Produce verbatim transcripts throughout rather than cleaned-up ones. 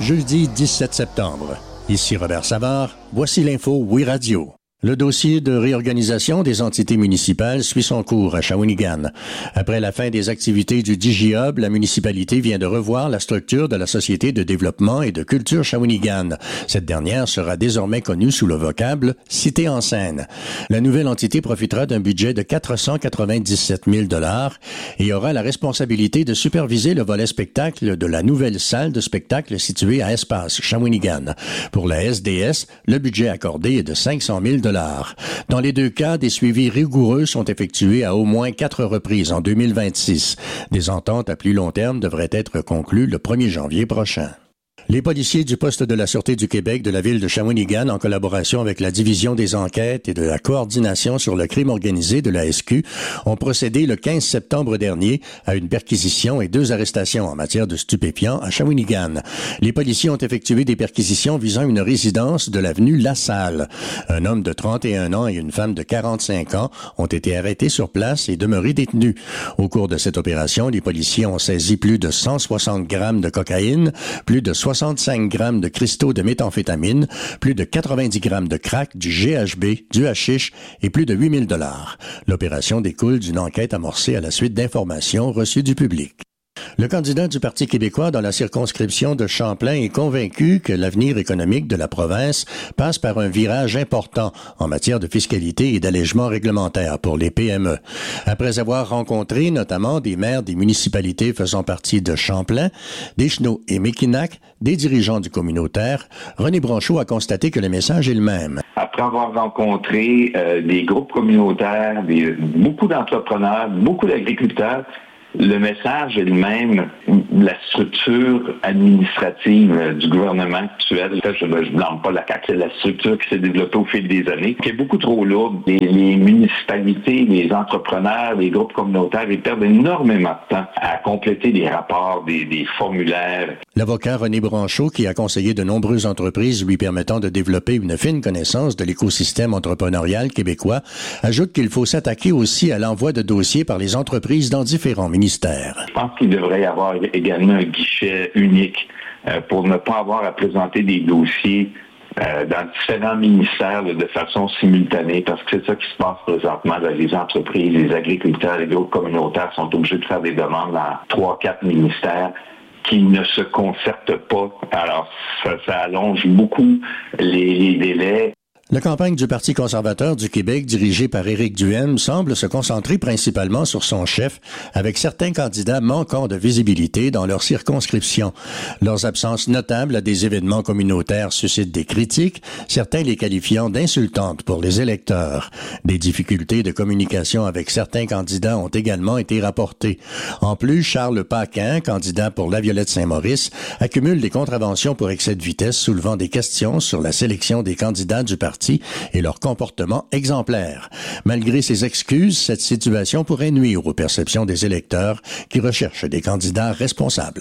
jeudi dix-sept septembre. Ici Robert Savard, voici l'info Oui Radio. Le dossier de réorganisation des entités municipales suit son cours à Shawinigan. Après la fin des activités du DigiHub, la municipalité vient de revoir la structure de la Société de développement et de culture Shawinigan. Cette dernière sera désormais connue sous le vocable « Cité en scène ». La nouvelle entité profitera d'un budget de quatre cent quatre-vingt-dix-sept mille dollars et aura la responsabilité de superviser le volet spectacle de la nouvelle salle de spectacle située à Espace Shawinigan. Pour la S D S, le budget accordé est de cinq cent mille dollars. Dans les deux cas, des suivis rigoureux sont effectués à au moins quatre reprises en deux mille vingt-six. Des ententes à plus long terme devraient être conclues le premier janvier prochain. Les policiers du poste de la Sûreté du Québec de la ville de Shawinigan, en collaboration avec la Division des enquêtes et de la coordination sur le crime organisé de la S Q, ont procédé le quinze septembre dernier à une perquisition et deux arrestations en matière de stupéfiants à Shawinigan. Les policiers ont effectué des perquisitions visant une résidence de l'avenue La Salle. Un homme de trente et un ans et une femme de quarante-cinq ans ont été arrêtés sur place et demeurés détenus. Au cours de cette opération, les policiers ont saisi plus de cent soixante grammes de cocaïne, plus de soixante-cinq grammes de cristaux de méthamphétamine, plus de quatre-vingt-dix grammes de crack, du G H B, du hashish et plus de huit mille dollars. L'opération découle d'une enquête amorcée à la suite d'informations reçues du public. Le candidat du Parti québécois dans la circonscription de Champlain est convaincu que l'avenir économique de la province passe par un virage important en matière de fiscalité et d'allègement réglementaire pour les P M E. Après avoir rencontré notamment des maires des municipalités faisant partie de Champlain, Deschenaux et Mackinac, des dirigeants du communautaire, René Branchot a constaté que le message est le même. Après avoir rencontré euh, des groupes communautaires, des, beaucoup d'entrepreneurs, beaucoup d'agriculteurs, le message est le même. La structure administrative du gouvernement actuel, je ne blâme pas la C A Q, c'est la structure qui s'est développée au fil des années, qui est beaucoup trop lourde. Les, les municipalités, les entrepreneurs, les groupes communautaires, ils perdent énormément de temps à compléter des rapports, des, des formulaires. L'avocat René Branchot, qui a conseillé de nombreuses entreprises lui permettant de développer une fine connaissance de l'écosystème entrepreneurial québécois, ajoute qu'il faut s'attaquer aussi à l'envoi de dossiers par les entreprises dans différents ministères. Je pense qu'il devrait y avoir également un guichet unique euh, pour ne pas avoir à présenter des dossiers euh, dans différents ministères là, de façon simultanée, parce que c'est ça qui se passe présentement. Là, les entreprises, les agriculteurs, les groupes communautaires sont obligés de faire des demandes dans trois, quatre ministères qui ne se concertent pas. Alors, ça, ça allonge beaucoup les, les délais. La campagne du Parti conservateur du Québec, dirigée par Éric Duhaime, semble se concentrer principalement sur son chef, avec certains candidats manquant de visibilité dans leur circonscription. Leurs absences notables à des événements communautaires suscitent des critiques, certains les qualifiant d'insultantes pour les électeurs. Des difficultés de communication avec certains candidats ont également été rapportées. En plus, Charles Paquin, candidat pour La Violette-Saint-Maurice, accumule des contraventions pour excès de vitesse, soulevant des questions sur la sélection des candidats du parti et leur comportement exemplaire. Malgré ces excuses, cette situation pourrait nuire aux perceptions des électeurs qui recherchent des candidats responsables.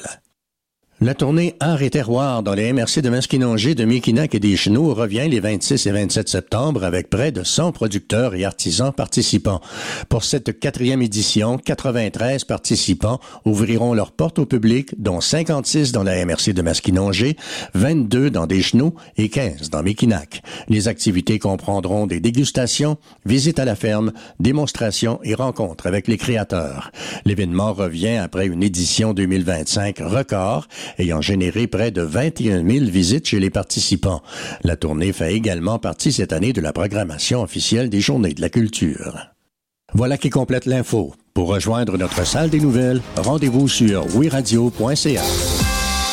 La tournée Art et terroir dans les M R C de Maskinongé, de Mackinac et des Deschenaux revient les vingt-six et vingt-sept septembre avec près de cent producteurs et artisans participants. Pour cette quatrième édition, quatre-vingt-treize participants ouvriront leurs portes au public, dont cinquante-six dans la M R C de Maskinongé, vingt-deux dans Deschenaux et quinze dans Mackinac. Les activités comprendront des dégustations, visites à la ferme, démonstrations et rencontres avec les créateurs. L'événement revient après une édition deux mille vingt-cinq record, ayant généré près de vingt et un mille visites chez les participants. La tournée fait également partie cette année de la programmation officielle des Journées de la culture. Voilà qui complète l'info. Pour rejoindre notre salle des nouvelles, rendez-vous sur oui radio point c a.